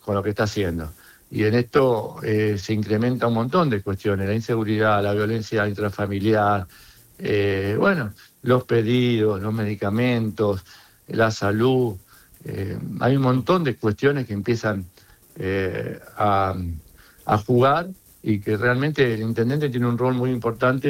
con lo que está haciendo. Y en esto se incrementa un montón de cuestiones, la inseguridad, la violencia intrafamiliar, bueno, los pedidos, los medicamentos, la salud. Hay un montón de cuestiones que empiezan a jugar y que realmente el intendente tiene un rol muy importante